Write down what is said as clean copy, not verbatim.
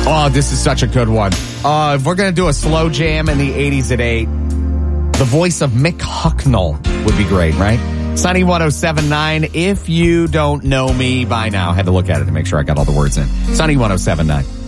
Oh, this is such a good one. If we're going to do a slow jam in the 80s at 8, the voice of Mick Hucknall would be great, right? Sunny 107.9. If you don't know me by now, I had to look at it to make sure I got all the words in. Sunny 107.9.